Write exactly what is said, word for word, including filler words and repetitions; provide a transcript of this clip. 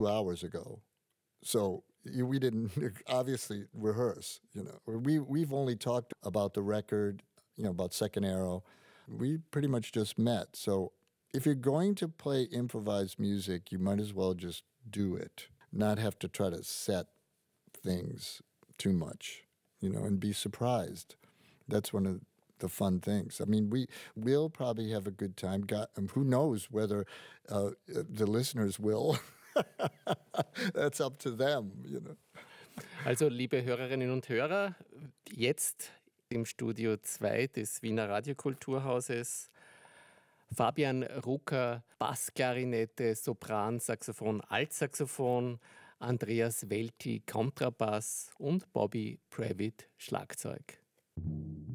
two hours ago. So we didn't obviously rehearse, you know. We, we've only talked about the record, you know, about Second Arrow. We pretty much just met. So if you're going to play improvised music, you might as well just do it, not have to try to set things too much, you know, and be surprised. That's one of the fun things. I mean, we will probably have a good time. God, who knows whether uh, the listeners will. That's up to them, you know. Also, liebe Hörerinnen und Hörer, jetzt im Studio zwei des Wiener Radiokulturhauses Fabian Rucker, Bassklarinette, Sopran, Saxophon, Altsaxophon, Andreas Welti, Kontrabass und Bobby Previtt, Schlagzeug.